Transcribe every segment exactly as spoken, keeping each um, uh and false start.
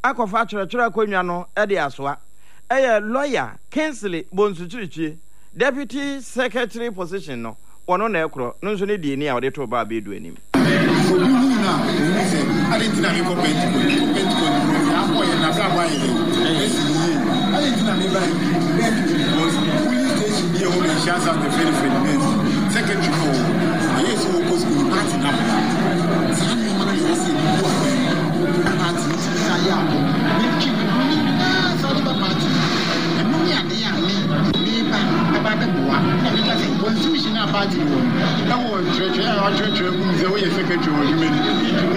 akofa kyerɛkyerɛ akonnwa no e de asoa eye lawyer Kingsley Bonsuchirichie deputy secretary position no wono na ekro no nso ne die ni a wode to ba bedu anim I didn't know you compete to compete to I'm going to have why I didn't know because police station here will be chance at the very very second you know yes we go to party number some man you see party ya me keep ah so the party and me and me and me ba ba ba boa na me ka say constitution na party wo na wo church ya church mu ze wo ye secretary you mean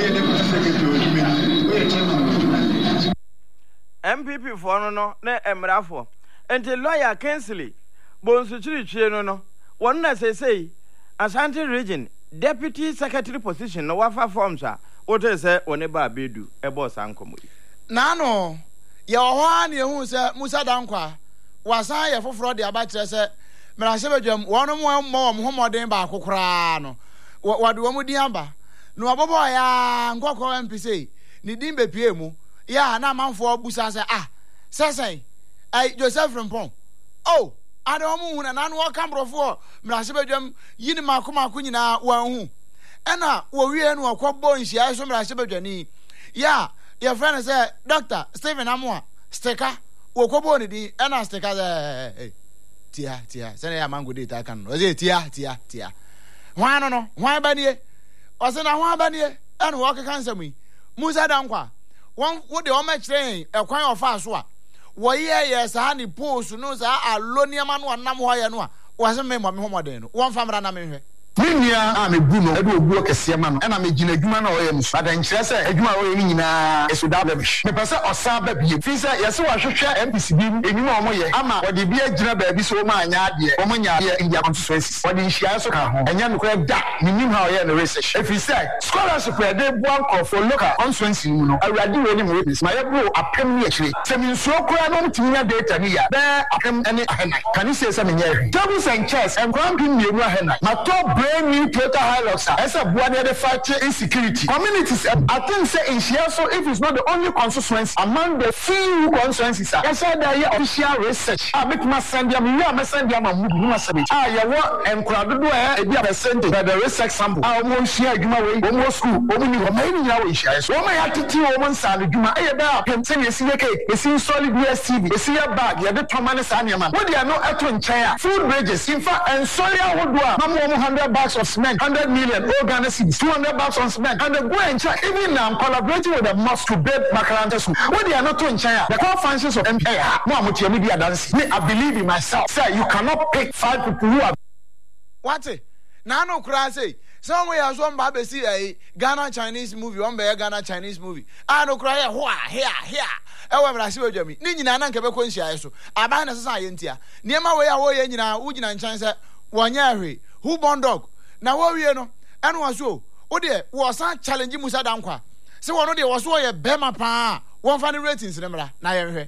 M P P for no no na emrafo enti lawyer Kingsley Bonsuchirichie no no won na say say Ashanti region deputy secretary position no wafa forms a wote say one ba bedu e boss ankomo na no ye wo ha na ehu say Musa Dankwa wasan ye foforo de aba kire say mrahye badwam wono mo mo homoden ba akokora no wade wo mu din aba no abobo ya nkokọ M P C ni din bepie mu ya na manfo busa se ah sesen ai Joseph Frimpong oh ade omu hu na na no kambrofo mrahye badwam yini makoma ko nyina wanhu ena wo wie no akọbọ nhia so mrahye badwani ya your friend say Doctor Stephen Amoa sticker wo kọbọ ni din ena sticker eh tia tia se na ya mango data kan no say tia tia tia hwan no no hwan ba nie ose na hwan ba nie ena wo keka nsam yi Musa Dankwa won wo de o ma kire ekwan ofa so a wo ye ye sa ni post no sa aloniama no nam ho ye no a wo se me mo me homoden no won famra na me hwe Minia a me bu no e do ogu okese ma no e na me gina adwuma na o ye no ada nkyere se adwuma o ye ni nyina eso da bebish me pese osa ba bie fi se yese wa hwehwe M P C bi enyim o mo ye ama wo de bi agina ba bi so ma anya ade o mo nya ye India constituencies wo de nhia so ka ho enya no kra da minim ha o ye no research e fi se scholarship e de bu anko for local constituency mu no awrade we ni mo research ma ye bu apem ni akire se min so kra no mtinya data ni ya be apem ene ahena kan say se me nya tables and chairs and grand pin mienu ahena ma to new Toyota Hilux as a board the fight insecurity communities. I think say in Shia, so if it's not the only constituency among the few constituencies, I said that your official research. I make my send them, you are send them a movie. Ah, you want and crowd do a be a percentage by the research sample. I won't share you away, almost school, only many hours. So my attitude, woman, son, you might about him saying, you see, you see solid U S T V, you see a bag, you have the Thomas Anyaman. What they are not at one chair, food wages, in fact, and sorry, I would do one hundred bags of cement, one hundred million organizations, two hundred bags on cement, and the go and check. Even now, I'm collaborating with the mosque to build Makaranta school. What they are not doing in China, the core functions of M P A. No, I'm with media dance. I believe in myself. Sir, you cannot pick five people who are. What's it? Now, no cry say. Somewhere as one baby see a Ghana Chinese movie, one by a Ghana Chinese movie. I don't cry, here, here. However, I see what you mean. Nina and Quebec, so I ban a society. Near my way away in Ujin and China, one year. Who born dog? Now, what we know, and was so. Oh, dear, was a challenging Musa Dankwa. So, one of the was a Bema Pa, one funny ratings, remember, now.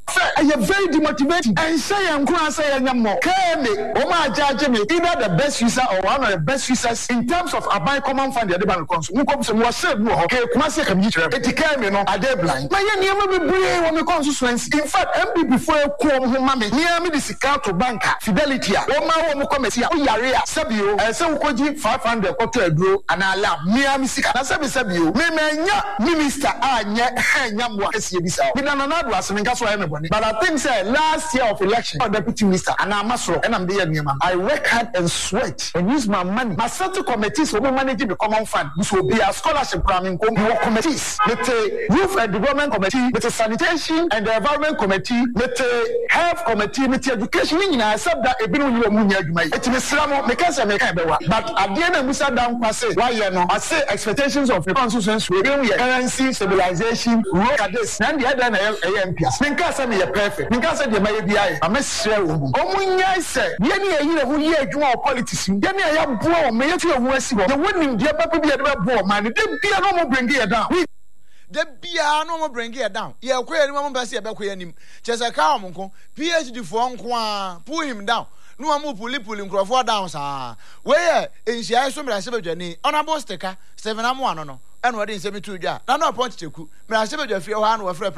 I am very demotivated and say I'm going to say I'm more. Can me, Oma judge me, either the best user or one of the best users in terms of a buy common fund the other bank console. Who comes and was said, okay, Kumasi can get it. It came, you know, I did blind. My young never be brave on the constituency. In fact, M P before come home, mammy, near me the Sikato banker, Fidelity, or my home committee, Yaria, Sabio, and so Koji five hundred quarter grow and I love me, I'm sick. I said, Sabio, me, minister, I yam what is here. We don't know what and that's why I'm but I think say last year of election, I'm deputy minister, and I'm Masro, and I'm there near man. I work hard and sweat and use my money. My certain committees will manage the common fund. This will be a scholarship programming committees. With a youth and development committee, with a sanitation and the environment committee, with a health committee, with the education. I accept that a bit of you munya. It is Slamo, because I make but at the end of Musa Dankwa say, why you know, I say expectations of the constituency will be currency stabilization, work at this, and the other A M Ps. You're perfect. Because of the may be I, I'm a share. Omunya say, Yenny a year who year you are politics. Yenny I am born, may you have West. The winning dear Papa be a born man. They be a normal bring it down. The be a normal bring it down. Yeah, queer woman Bessie about him. Just a cow, Munko, PhD for Unqua, pull him down. No more pull pulling Crawford down, sir. Where in she has some recipe journey on a boss sticker, seven and one, no, and what is seventy two jar. Now, no point to cook. May I say, your hand were